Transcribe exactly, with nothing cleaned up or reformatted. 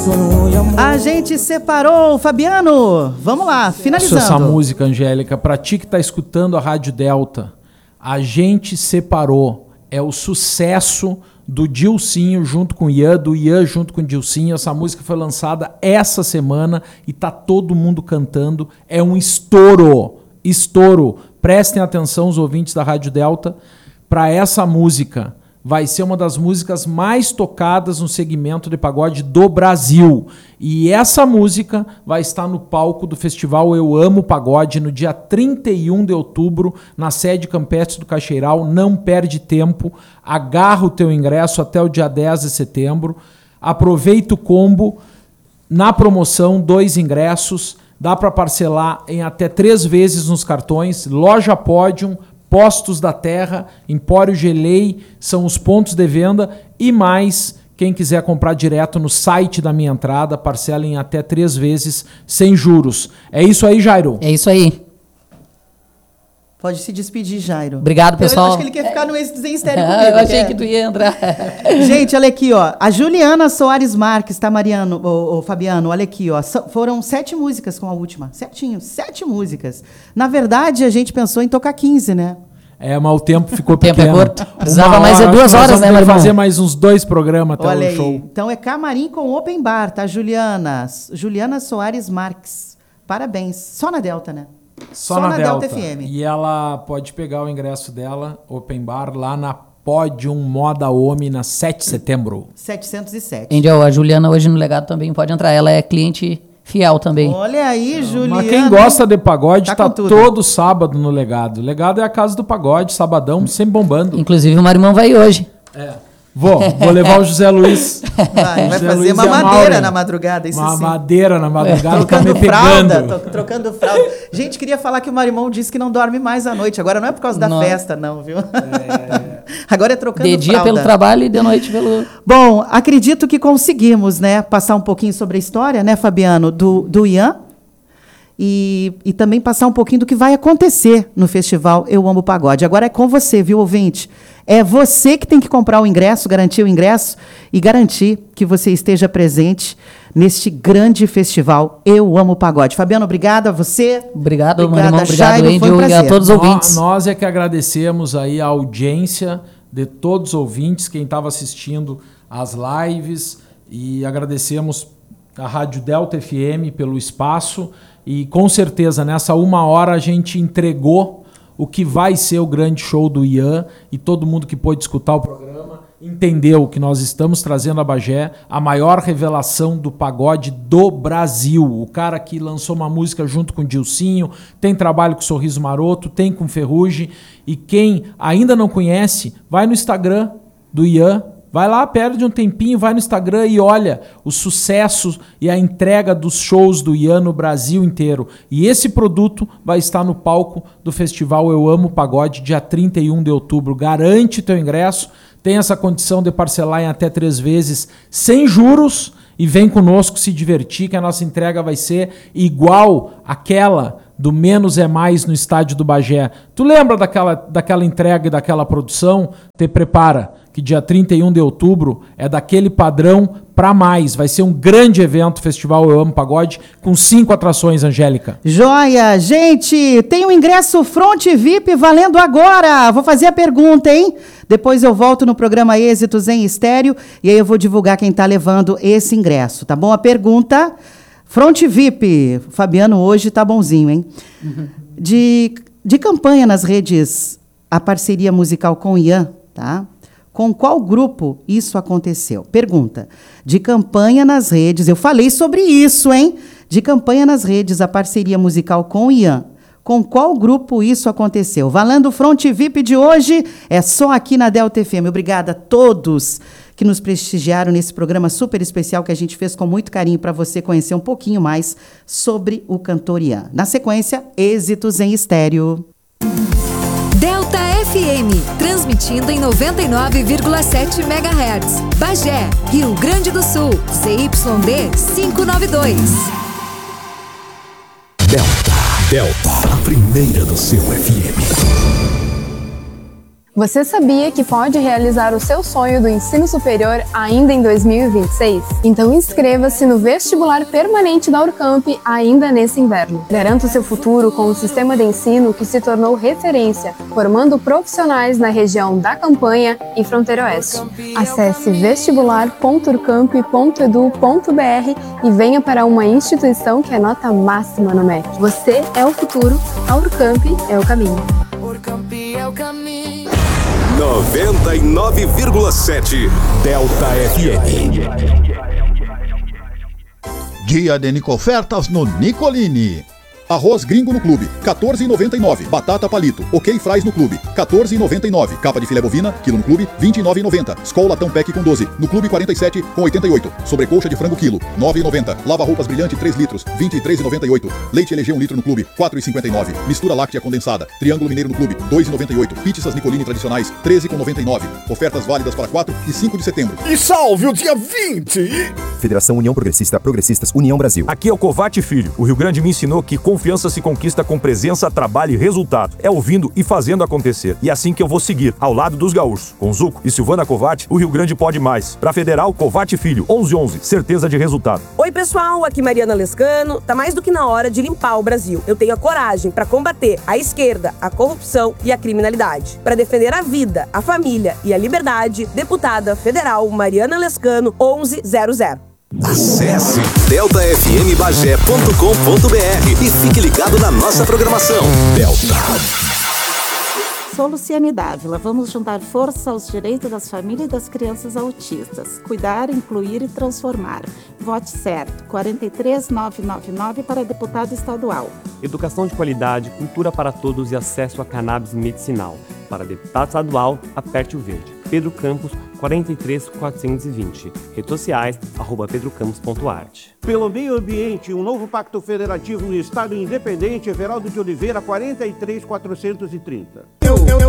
A gente separou, Fabiano. Vvamos lá, finalizando. Essa música, Angélica, pra ti que tá escutando a Rádio Delta, A Gente Separou é o sucesso do Dilcinho junto com o Ian, do Ian junto com o Dilcinho. Essa música foi lançada essa semana e tá todo mundo cantando. É um estouro, estouro. Prestem atenção os ouvintes da Rádio Delta para essa música. Vai ser uma das músicas mais tocadas no segmento de pagode do Brasil. E essa música vai estar no palco do festival Eu Amo Pagode no dia trinta e um de outubro, na sede campestre do Caxeiral. Não perde tempo, agarra o teu ingresso até o dia dez de setembro. Aproveita o combo, na promoção, dois ingressos, dá para parcelar em até três vezes nos cartões. Loja Pódium, Postos da Terra, Empório Gelei, são os pontos de venda e mais, quem quiser comprar direto no site da Minha Entrada, parcela em até três vezes sem juros. É isso aí, Jairo? É isso aí. Pode se despedir, Jairo. Obrigado, pessoal. Eu acho que ele quer ficar no Êxito Em Estéreo comigo. Eu achei quer? que tu ia entrar. Gente, olha aqui, ó. A Juliana Soares Marques, tá, Mariano, ô, ô, Fabiano, olha aqui, ó. So, foram sete músicas com a última. Certinho, sete músicas. Na verdade, a gente pensou em tocar quinze, né? É, mas o tempo ficou o tempo pequeno. É curto. Precisava mais de duas horas, né, meu irmão? Fazer mais uns dois programas até olha o show. Aí. Então é camarim com open bar, tá, Juliana? Juliana Soares Marques. Parabéns. Só na Delta, né? Só, Só na, na Delta. Delta F M. E ela pode pegar o ingresso dela, open bar, lá na Pódium Moda Homem, na sete de setembro. setecentos e sete. Angel, a Juliana hoje no Legado também pode entrar. Ela é cliente fiel também. Olha aí, Juliana. Mas quem gosta de pagode tá, tá todo sábado no Legado. Legado é a casa do pagode, sabadão, sempre bombando. Inclusive o Marimão vai hoje. É. Vou, vou levar o José Luiz. Vai, vai José fazer Luiz uma madeira Maureen. na madrugada, isso Uma sim. madeira na madrugada, é. tá me Trocando pegando. fralda, to, trocando fralda. Gente, queria falar que o Marimão disse que não dorme mais à noite. Agora não é por causa da não. festa, não, viu? É. Agora é trocando fralda. De dia fralda. pelo trabalho e de noite pelo... Bom, acredito que conseguimos, né, passar um pouquinho sobre a história, né, Fabiano, do, do Ian. E, e também passar um pouquinho do que vai acontecer no festival Eu Amo Pagode. Agora é com você, viu, ouvinte? É você que tem que comprar o ingresso, garantir o ingresso e garantir que você esteja presente neste grande festival Eu Amo Pagode. Fabiano, obrigada a você. Obrigado, obrigada, meu irmão. Obrigado, Jairo, Angel, um e a todos os ouvintes. Nós, nós é que agradecemos aí a audiência de todos os ouvintes, quem estava assistindo às lives, e agradecemos a Rádio Delta F M pelo espaço. E com certeza nessa uma hora a gente entregou o que vai ser o grande show do Ian, e todo mundo que pôde escutar o programa entendeu que nós estamos trazendo a Bagé a maior revelação do pagode do Brasil. O cara que lançou uma música junto com o Dilcinho, tem trabalho com Sorriso Maroto, tem com Ferrugem, e quem ainda não conhece, vai no Instagram do Ian. Vai lá, perde um tempinho, vai no Instagram e olha o sucesso e a entrega dos shows do Ian no Brasil inteiro. E esse produto vai estar no palco do festival Eu Amo Pagode, dia trinta e um de outubro. Garante teu ingresso, tem essa condição de parcelar em até três vezes sem juros, e vem conosco se divertir, que a nossa entrega vai ser igual àquela do Menos é Mais no estádio do Bagé. Tu lembra daquela, daquela entrega e daquela produção? Te prepara, que dia trinta e um de outubro é daquele padrão para mais. Vai ser um grande evento, Festival Eu Amo Pagode, com cinco atrações, Angélica. Joia! Gente, tem um ingresso Front V I P valendo agora. Vou fazer a pergunta, hein? Depois eu volto no programa Êxitos em Estéreo e aí eu vou divulgar quem está levando esse ingresso, tá bom? A pergunta... Front V I P, Fabiano hoje tá bonzinho, hein? Uhum. De, de campanha nas redes, a parceria musical com o Ian, tá? Com qual grupo isso aconteceu? Pergunta. De campanha nas redes, eu falei sobre isso, hein? De campanha nas redes, a parceria musical com o Ian. Com qual grupo isso aconteceu? Valendo o Front V I P de hoje, é só aqui na Delta F M. Obrigada a todos que nos prestigiaram nesse programa super especial que a gente fez com muito carinho para você conhecer um pouquinho mais sobre o cantor Ian. Na sequência, Êxitos em Estéreo. Delta F M, transmitindo em noventa e nove vírgula sete megahertz. Bagé, Rio Grande do Sul, Z Y D quinhentos e noventa e dois. Delta, Delta, a primeira do seu F M. Você sabia que pode realizar o seu sonho do ensino superior ainda em dois mil e vinte e seis? Então inscreva-se no vestibular permanente da Urcamp ainda nesse inverno. Garanta o seu futuro com um sistema de ensino que se tornou referência, formando profissionais na região da Campanha e Fronteira Oeste. Acesse vestibular ponto urcamp ponto edu ponto br e venha para uma instituição que é nota máxima no M E C. Você é o futuro, a Urcamp é o caminho. Urcamp é o caminho. noventa e nove vírgula sete Delta F M. Dia de Nico Ofertas no Nicolini. Arroz gringo no clube, quatorze reais e noventa e nove centavos. Batata palito, ok fries no clube, quatorze reais e noventa e nove centavos. Capa de filé bovina, quilo no clube, vinte e nove reais e noventa centavos. Skol latão pack com doze, no clube quarenta e sete reais e oitenta e oito centavos. Sobrecoxa de frango quilo, nove reais e noventa centavos. Lava roupas brilhante três litros, vinte e três reais e noventa e oito centavos. Leite L G um litro no clube, quatro reais e cinquenta e nove centavos. Mistura láctea condensada, Triângulo Mineiro no clube, dois reais e noventa e oito centavos. Pizzas Nicolini tradicionais, treze reais e noventa e nove centavos. Ofertas válidas para quatro e cinco de setembro. E salve o dia vinte! Federação União Progressista, Progressistas União Brasil. Aqui é o Covate Filho. O Rio Grande me ensinou que confiança se conquista com presença, trabalho e resultado. É ouvindo e fazendo acontecer. E é assim que eu vou seguir, ao lado dos gaúchos. Com Zuco e Silvana Covate, o Rio Grande pode mais. Pra Federal, Covate Filho, onze onze, certeza de resultado. Oi pessoal, aqui Mariana Lescano. Tá mais do que na hora de limpar o Brasil. Eu tenho a coragem para combater a esquerda, a corrupção e a criminalidade. Para defender a vida, a família e a liberdade, deputada federal Mariana Lescano, onze zero zero. Acesse delta f m bagé ponto com ponto b r e fique ligado na nossa programação. Delta. Sou Luciane Dávila. Vamos juntar força aos direitos das famílias e das crianças autistas. Cuidar, incluir e transformar. Vote certo. quatro três nove nove nove para deputado estadual. Educação de qualidade, cultura para todos e acesso a cannabis medicinal. Para deputado estadual, aperte o verde. Pedro Campos, quarenta e três quatrocentos e vinte. Redes sociais, arroba pedrocampos ponto arte. Pelo meio ambiente, um novo pacto federativo no Estado Independente, Everaldo de Oliveira, quarenta e três quatrocentos e trinta. Eu, eu, eu.